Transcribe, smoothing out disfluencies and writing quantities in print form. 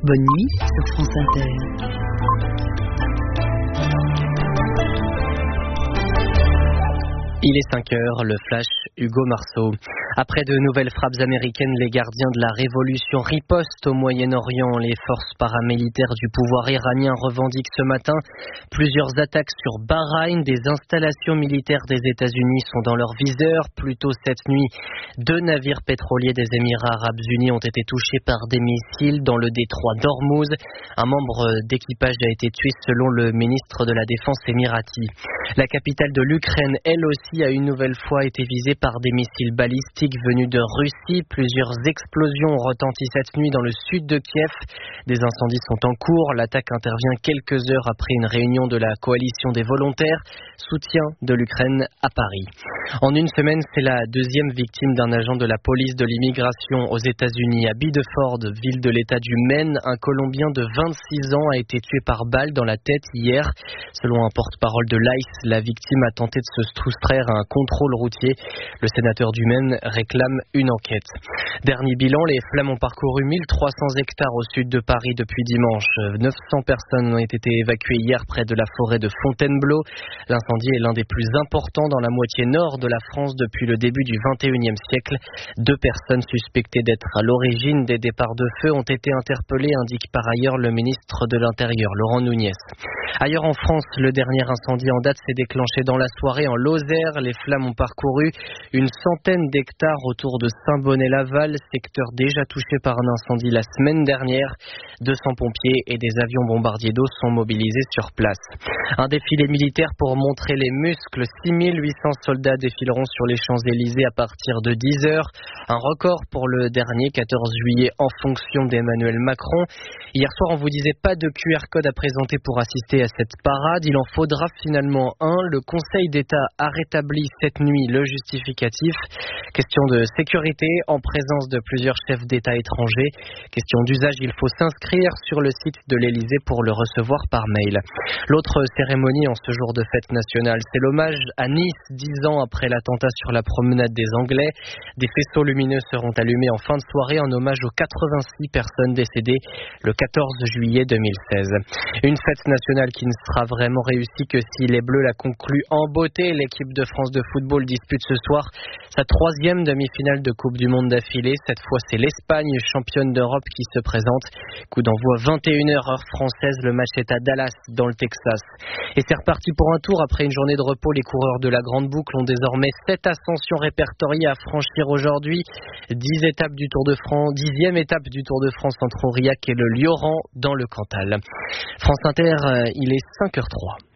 Bonne nuit sur France Inter. Il est 5 heures, le flash, Hugo Marceau. Après de nouvelles frappes américaines, les gardiens de la révolution ripostent au Moyen-Orient. Les forces paramilitaires du pouvoir iranien revendiquent ce matin plusieurs attaques sur Bahreïn. Des installations militaires des États-Unis sont dans leur viseur. Plus tôt cette nuit, 2 navires pétroliers des Émirats arabes unis ont été touchés par des missiles dans le détroit d'Ormuz. Un membre d'équipage a été tué selon le ministre de la Défense émirati. La capitale de l'Ukraine, elle aussi, a une nouvelle fois été visée par des missiles balistiques venus de Russie. Plusieurs explosions ont retenti cette nuit dans le sud de Kiev. Des incendies sont en cours. L'attaque intervient quelques heures après une réunion de la coalition des volontaires, soutien de l'Ukraine à Paris. En une semaine, c'est la 2e victime d'un agent de la police de l'immigration aux États-Unis. À Biddeford, ville de l'État du Maine, un Colombien de 26 ans a été tué par balle dans la tête hier. Selon un porte-parole de l'ICE, la victime a tenté de se soustraire à un contrôle routier. Le sénateur du Maine réclame une enquête. Dernier bilan, les flammes ont parcouru 1300 hectares au sud de Paris depuis dimanche. 900 personnes ont été évacuées hier près de la forêt de Fontainebleau. L'incendie est l'un des plus importants dans la moitié nord de la France depuis le début du XXIe siècle. 2 personnes suspectées d'être à l'origine des départs de feu ont été interpellées, indique par ailleurs le ministre de l'Intérieur, Laurent Nunez. Ailleurs en France, le dernier incendie en date s'est déclenché dans la soirée en Lozère. Les flammes ont parcouru une centaine d'hectares autour de Saint-Bonnet-Laval, secteur déjà touché par un incendie la semaine dernière. 200 pompiers et des avions bombardiers d'eau sont mobilisés sur place. Un défilé militaire pour montrer les muscles. 6800 soldats défileront sur les Champs-Élysées à partir de 10h. Un record pour le dernier 14 juillet en fonction d'Emmanuel Macron. Hier soir, on vous disait pas de QR code à présenter pour assister à cette parade. Il en faudra finalement un. Le Conseil d'État a rétabli cette nuit le justificatif. Question de sécurité en présence de plusieurs chefs d'État étrangers. Question d'usage, il faut s'inscrire sur le site de l'Élysée pour le recevoir par mail. L'autre cérémonie en ce jour de fête nationale, c'est l'hommage à Nice, 10 ans après l'attentat sur la promenade des Anglais. Des faisceaux lumineux seront allumés en fin de soirée en hommage aux 86 personnes décédées le 14 juillet 2016. Une fête nationale qui ne sera vraiment réussie que si les Bleus la concluent en beauté. L'équipe de France de football dispute ce soir sa 3e demi-finale de Coupe du Monde d'affilée. Cette fois, c'est l'Espagne, championne d'Europe, qui se présente. Coup d'envoi 21h heure française. Le match est à Dallas, dans le Texas. Et c'est reparti pour un tour. Après une journée de repos, les coureurs de la Grande Boucle ont désormais 7 ascensions répertoriées à franchir aujourd'hui. 10e étape du Tour de France entre Aurillac et le Lioran dans le Cantal. France Inter, il est 5h03.